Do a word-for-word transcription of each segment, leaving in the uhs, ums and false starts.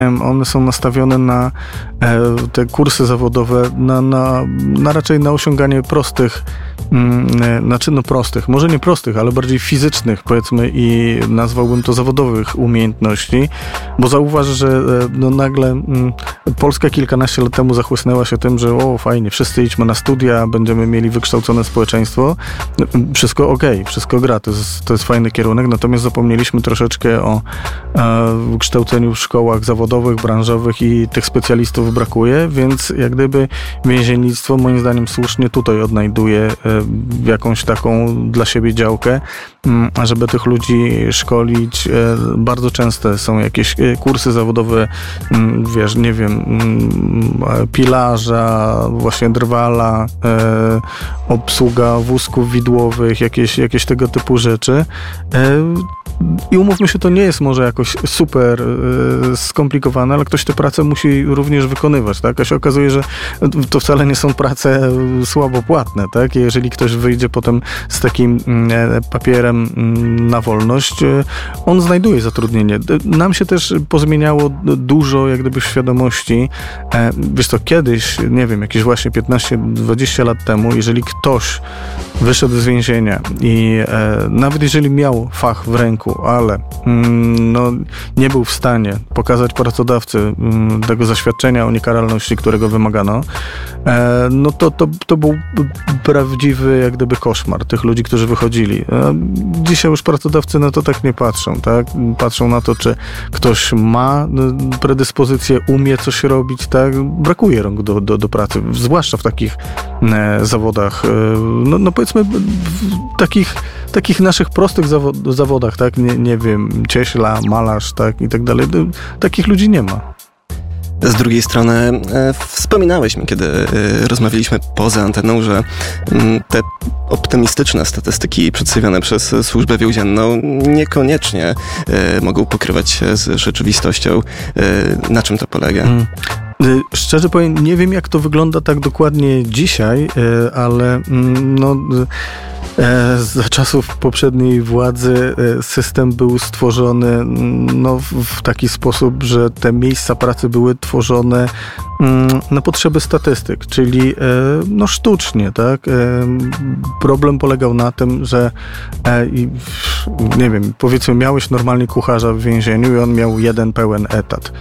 One są nastawione na te kursy zawodowe, na, na, na raczej na osiąganie prostych, znaczy no prostych, może nie prostych, ale bardziej fizycznych, powiedzmy, i nazwałbym to zawodowych umiejętności, bo zauważ, że no nagle Polska kilkanaście lat temu zachłysnęła się tym, że o fajnie, wszyscy idźmy na studia, będziemy mieli wykształcone społeczeństwo. Wszystko okej, okay, wszystko gra, to jest, to jest fajny kierunek, natomiast zapomnieliśmy troszeczkę o e, kształceniu w szkołach zawodowych, branżowych i tych specjalistów brakuje, więc jak gdyby więziennictwo moim zdaniem słusznie tutaj odnajduje e, jakąś taką dla siebie działkę, m, żeby tych ludzi szkolić. E, bardzo częste są jakieś kursy zawodowe, m, wiesz, nie wiem, m, pilarza, właśnie drwala, e, obsługa wózków widłowych, jakieś, jakieś tego typu rzeczy. E, I umówmy się, to nie jest może jakoś super y, skomplikowane, ale ktoś tę pracę musi również wykonywać, tak? A się okazuje, że to wcale nie są prace słabo płatne, tak? Jeżeli ktoś wyjdzie potem z takim y, papierem y, na wolność, y, on znajduje zatrudnienie. Nam się też pozmieniało dużo, jak gdyby, świadomości. E, wiesz co, kiedyś, nie wiem, jakieś właśnie piętnaście dwadzieścia lat temu, jeżeli ktoś wyszedł z więzienia i e, nawet jeżeli miał fach w ręku, ale mm, no, nie był w stanie pokazać pracodawcy mm, tego zaświadczenia o niekaralności, którego wymagano, e, no to, to, to był prawdziwy jak gdyby koszmar tych ludzi, którzy wychodzili. E, dzisiaj już pracodawcy na to tak nie patrzą, tak? Patrzą na to, czy ktoś ma predyspozycję, umie coś robić, tak? Brakuje rąk do, do, do pracy, zwłaszcza w takich e, zawodach, e, no, no powiedzmy w takich, takich naszych prostych zawo- zawodach, tak? Nie, nie wiem, cieśla, malarz, tak? I tak dalej. Takich ludzi nie ma. Z drugiej strony e, wspominałeś mi, kiedy e, rozmawialiśmy poza anteną, że m, te optymistyczne statystyki przedstawione przez Służbę Więzienną niekoniecznie e, mogą pokrywać się z rzeczywistością. E, na czym to polega? Hmm. Szczerze powiem, nie wiem, jak to wygląda tak dokładnie dzisiaj, ale no, za czasów poprzedniej władzy system był stworzony no, w taki sposób, że te miejsca pracy były tworzone na potrzeby statystyk, czyli no sztucznie, tak? Problem polegał na tym, że nie wiem, powiedzmy, miałeś normalnie kucharza w więzieniu i on miał jeden pełen etat.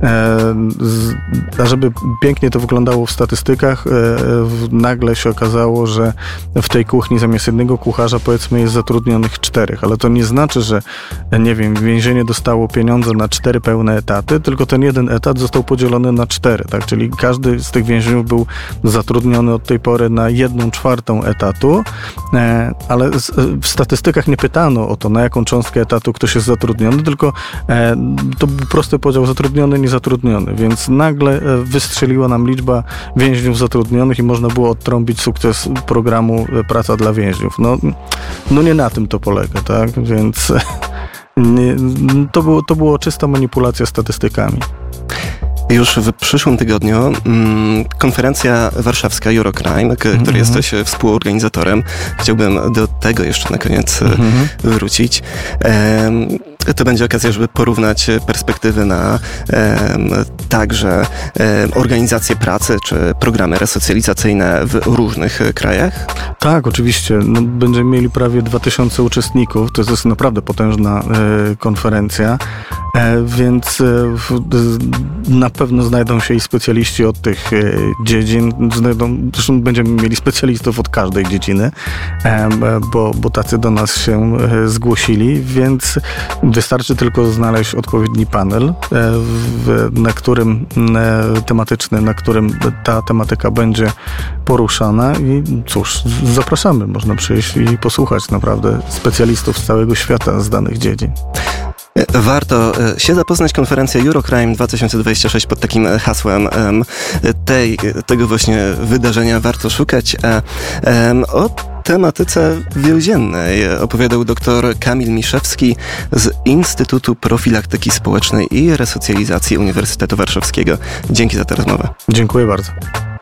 A żeby pięknie to wyglądało w statystykach, nagle się okazało, że w tej kuchni zamiast jednego kucharza, powiedzmy, jest zatrudnionych czterech, ale to nie znaczy, że nie wiem, więzienie dostało pieniądze na cztery pełne etaty, tylko ten jeden etat został podzielony na cztery, tak? Czyli każdy z tych więźniów był zatrudniony od tej pory na jedną czwartą etatu, ale w statystykach nie pytano o to, na jaką cząstkę etatu ktoś jest zatrudniony, tylko to był prosty podział zatrudniony, niezatrudniony, więc nagle wystrzeliła nam liczba więźniów zatrudnionych i można było odtrąbić sukces programu Praca dla więźniów. No, no nie na tym to polega, tak? Więc nie, to, było, to było czysta manipulacja statystykami. Już w przyszłym tygodniu mm, konferencja warszawska Eurocrime, k- mm-hmm. której jesteś współorganizatorem. Chciałbym do tego jeszcze na koniec mm-hmm. wrócić. Ehm, to będzie okazja, żeby porównać perspektywy na e, także e, organizację pracy czy programy resocjalizacyjne w różnych krajach? Tak, oczywiście. No, będziemy mieli prawie dwa tysiące uczestników. To jest naprawdę potężna e, konferencja, e, więc e, na pewno znajdą się i specjaliści od tych e, dziedzin. Znajdą, zresztą będziemy mieli specjalistów od każdej dziedziny, e, bo, bo tacy do nas się e, zgłosili, więc wystarczy tylko znaleźć odpowiedni panel, w, na którym tematyczny, na którym ta tematyka będzie poruszana i cóż, zapraszamy, można przyjść i posłuchać naprawdę specjalistów z całego świata z danych dziedzin. Warto się zapoznać. Konferencja Eurocrime dwa tysiące dwudziesty szósty pod takim hasłem tej, tego właśnie wydarzenia warto szukać. O tematyce więziennej opowiadał dr Kamil Miszewski z Instytutu Profilaktyki Społecznej i Resocjalizacji Uniwersytetu Warszawskiego. Dzięki za tę rozmowę. Dziękuję bardzo.